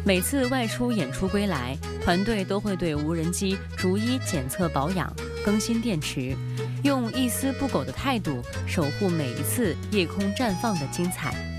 每次外出演出归来，团队都会对无人机逐一检测保养、更新电池，用一丝不苟的态度守护每一次夜空绽放的精彩。